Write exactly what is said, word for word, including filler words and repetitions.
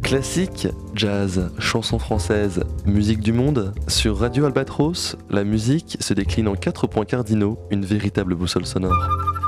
Classique, jazz, chansons françaises, musique du monde, sur Radio Albatros, la musique se décline en quatre points cardinaux, une véritable boussole sonore.